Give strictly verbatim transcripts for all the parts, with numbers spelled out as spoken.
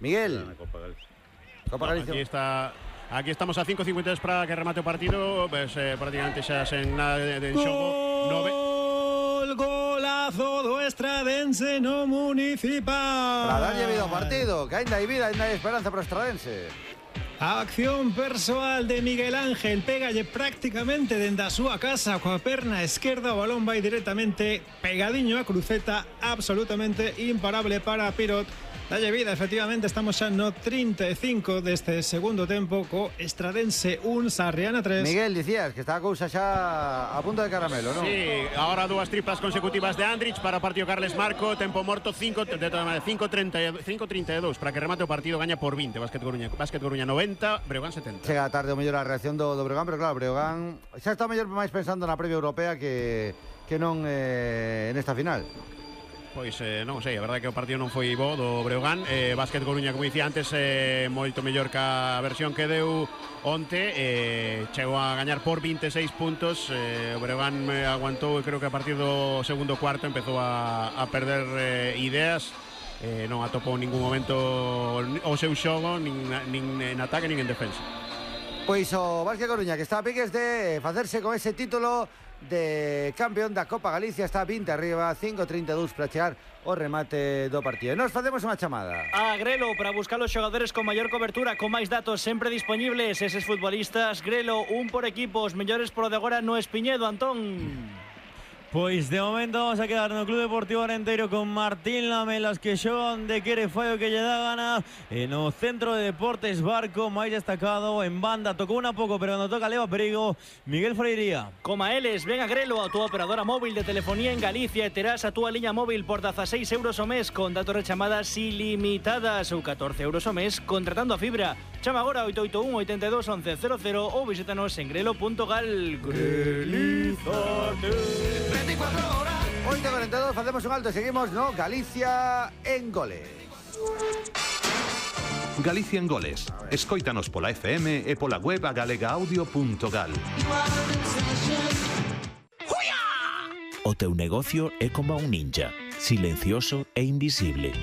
Miguel. Copa Galicia. No, aquí está... Aquí estamos a cinco cincuenta para que remate o partido. Pues, eh, prácticamente xa sen nada de, de xogo. Nove... Gol, golazo do Estradense no Municipal. Para darlle vida ao partido, que ainda hai vida, ainda hai esperanza para o Estradense. A acción persoal de Miguel Ángel, pégalle prácticamente dende a súa casa coa perna esquerda, o balón vai directamente pegadiño a cruceta, absolutamente imparable para Pirot. Dalle vida, efectivamente, estamos xa no trinta e cinco deste segundo tempo co Estradense un, Sarriana tres. Miguel, dicías que está a cousa xa a punto de caramelo, non? Sí, ahora dúas triplas consecutivas de Andrich para o partido Carles Marco, tempo morto cinco treinta e dous para que remate o partido, gaña por vinte. Básquet Coruña, Básquet Coruña noventa, Breogán setenta. Chega tarde o mellor a reacción do, do Breogán, pero claro, Breogán xa está mellor máis pensando na previa europea que, que non eh, nesta final. Pois eh, non sei, a verdade é que o partido non foi bo do Breogán. eh, Básquet Coruña, como dicía antes, eh, moito mellor que a versión que deu onte. eh, Chegou a gañar por vinte e seis puntos. eh, O Breogán eh, aguantou, e creo que a partir do segundo cuarto empezou a, a perder eh, ideas. eh, Non atopou en ningún momento o seu xogo, nin, nin en ataque nin en defensa. Pois o Básquet Coruña, que está a piques de facerse con ese título de campeón da Copa Galicia, está vinte arriba, cinco treinta e dous para chegar o remate do partido. E nos facemos unha chamada a Grelo para buscar os xogadores con maior cobertura, con máis datos sempre disponibles. Eses futbolistas, Grelo, un por equipo, os mellores por de agora no Espiñedo, Antón. Pois de momento vamos a quedar no Club Deportivo Arenteiro con Martín Lamelas, que xoga onde quere, fai o que lle dá gana. E no Centro de Deportes Barco, máis destacado en banda, tocou unha pouco, pero cando toca leva perigo, Miguel Freiría. Coma eles, ven a Grelo, a túa operadora móvil de telefonía en Galicia, e terás a túa liña móvil por dezaseis euros o mes con datos de chamadas ilimitadas ou catorce euros o mes contratando a fibra. Chama agora oito oito un, oito dos, once cero cero ou visítanos en grelo punto gal. Grelizate. oito cuarenta e dous, facemos un alto e seguimos no Galicia en Goles. Galicia en Goles. Escóitanos pola F M e pola web a galega audio punto gal. O teu negocio é como un ninja, silencioso e invisible.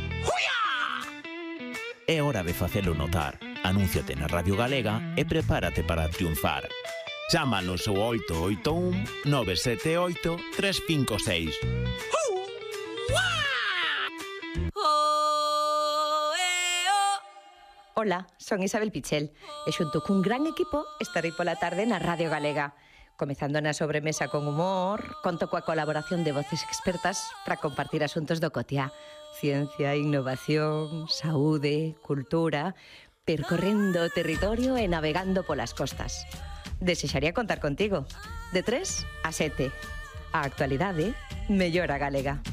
É hora de facelo notar. Anúnciate na Radio Galega e prepárate para triunfar. Chámanos ao oito oito un, nove sete oito, tres cinco seis. Ola, son Isabel Pichel e xunto cun gran equipo estarei pola tarde na Radio Galega. Comezando na sobremesa con humor, conto coa colaboración de voces expertas para compartir asuntos do cotiá. Ciencia, innovación, saúde, cultura, percorrendo o territorio e navegando polas costas. Desexaría contar contigo. De tres a sete. A actualidade mellora galega.